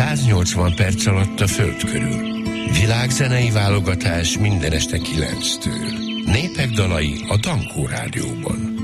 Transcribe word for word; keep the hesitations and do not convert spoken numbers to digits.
száznyolcvan perc alatt a föld körül. Világzenei válogatás minden este kilenctől. Népek dalai a Dankó Rádióban.